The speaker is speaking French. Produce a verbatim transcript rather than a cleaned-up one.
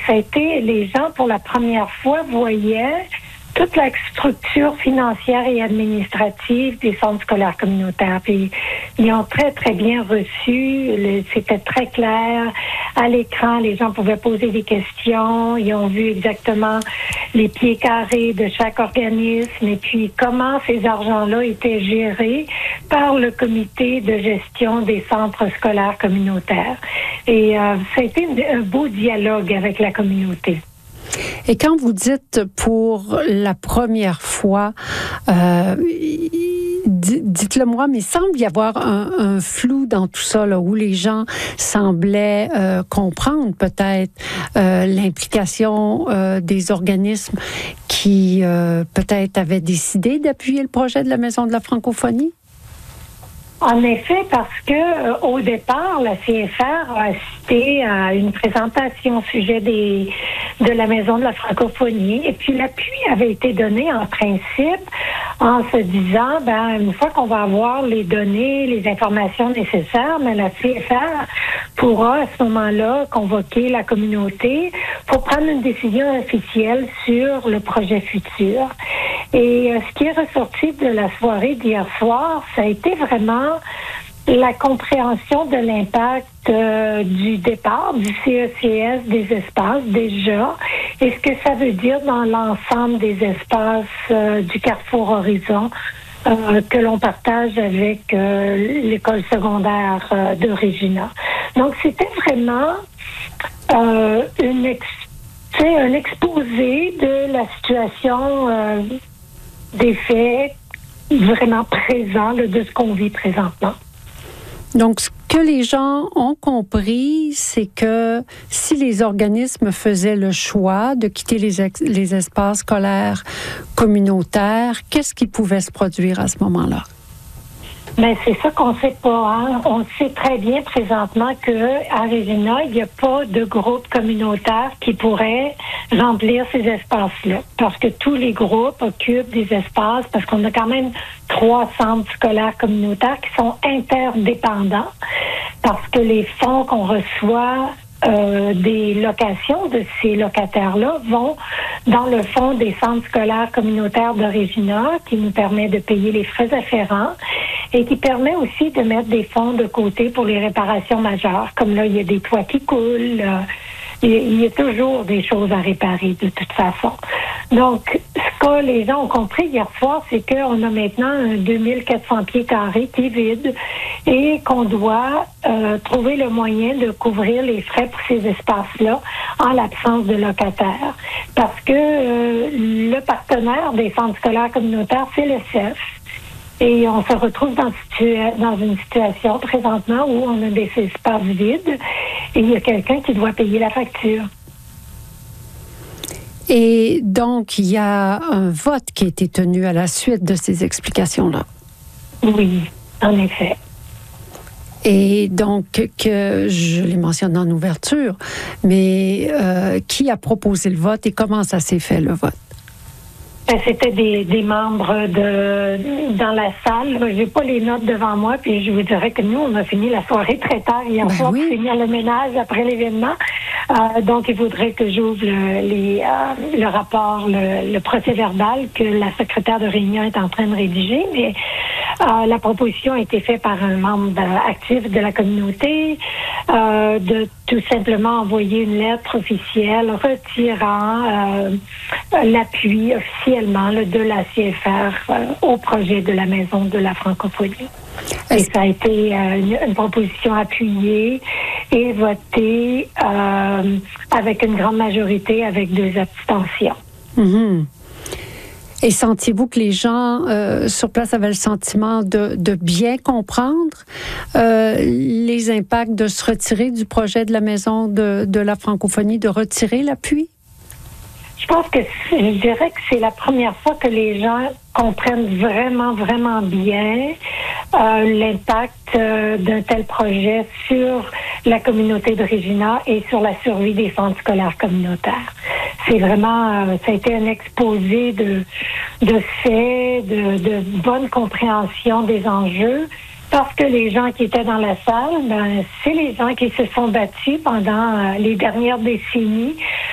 ça a été, les gens pour la première fois voyaient toute la structure financière et administrative des centres scolaires communautaires. Puis, ils ont très, très bien reçu. Le, c'était très clair. À l'écran, les gens pouvaient poser des questions. Ils ont vu exactement les pieds carrés de chaque organisme et puis comment ces argents-là étaient gérés par le comité de gestion des centres scolaires communautaires. Et euh, ça a été un beau dialogue avec la communauté. Et quand vous dites pour la première fois, euh, dites-le moi, mais il semble y avoir un, un flou dans tout ça, là, où les gens semblaient euh, comprendre peut-être euh, l'implication euh, des organismes qui euh, peut-être avaient décidé d'appuyer le projet de la Maison de la francophonie. En effet, parce que euh, au départ, la C F R a assisté à une présentation au sujet des de la Maison de la francophonie, et puis l'appui avait été donné en principe en se disant, ben une fois qu'on va avoir les données, les informations nécessaires, mais la C F R pourra à ce moment-là convoquer la communauté pour prendre une décision officielle sur le projet futur. Et euh, ce qui est ressorti de la soirée d'hier soir, ça a été vraiment la compréhension de l'impact euh, du départ du C E C S des espaces déjà et ce que ça veut dire dans l'ensemble des espaces euh, du Carrefour Horizon euh, que l'on partage avec euh, l'école secondaire euh, de Regina. Donc c'était vraiment euh, une ex- un exposé de la situation euh, des faits vraiment présents là, de ce qu'on vit présentement. Donc, ce que les gens ont compris, c'est que si les organismes faisaient le choix de quitter les, ex- les espaces scolaires communautaires, qu'est-ce qui pouvait se produire à ce moment-là? Mais c'est ça qu'on sait pas. Hein? On sait très bien présentement qu'à Regina, il n'y a pas de groupe communautaire qui pourrait remplir ces espaces-là. Parce que tous les groupes occupent des espaces, parce qu'on a quand même trois centres scolaires communautaires qui sont interdépendants, parce que les fonds qu'on reçoit Euh, des locations de ces locataires-là vont dans le fonds des centres scolaires communautaires de Regina, qui nous permet de payer les frais afférents et qui permet aussi de mettre des fonds de côté pour les réparations majeures. Comme là, il y a des toits qui coulent, euh, il y a toujours des choses à réparer de toute façon. Donc, ce que les gens ont compris hier soir, c'est qu'on a maintenant un deux mille quatre cents pieds carrés qui est vide et qu'on doit euh, trouver le moyen de couvrir les frais pour ces espaces-là en l'absence de locataires. Parce que euh, le partenaire des centres scolaires communautaires, c'est le C E F. Et on se retrouve dans, situa- dans une situation présentement où on a des espaces vides et il y a quelqu'un qui doit payer la facture. Et donc, il y a un vote qui a été tenu à la suite de ces explications-là. Oui, en effet. Et donc, que je les mentionne en ouverture, mais euh, qui a proposé le vote et comment ça s'est fait, le vote? Ben, c'était des, des membres de dans la salle. J'ai pas les notes devant moi, puis je vous dirais que nous, on a fini la soirée très tard hier soir ben oui. pour finir le ménage après l'événement. Euh, donc, il faudrait que j'ouvre le, les, euh, le rapport, le, le procès-verbal que la secrétaire de réunion est en train de rédiger, mais euh, la proposition a été faite par un membre actif de la communauté euh, de tout simplement envoyer une lettre officielle retirant euh, l'appui officiellement là, de la C F R euh, au projet de la Maison de la francophonie. Et ça a été euh, une, une proposition appuyée et votée euh, avec une grande majorité, avec deux abstentions. Mm-hmm. Et sentiez-vous que les gens euh, sur place avaient le sentiment de, de bien comprendre euh, les impacts de se retirer du projet de la Maison de, de la francophonie, de retirer l'appui? Je pense que je dirais que c'est la première fois que les gens comprennent vraiment, vraiment bien euh, l'impact euh, d'un tel projet sur la communauté de Regina et sur la survie des centres scolaires communautaires. C'est vraiment, euh, ça a été un exposé de, de faits, de, de bonne compréhension des enjeux. Parce que les gens qui étaient dans la salle, ben, c'est les gens qui se sont battus pendant euh, les dernières décennies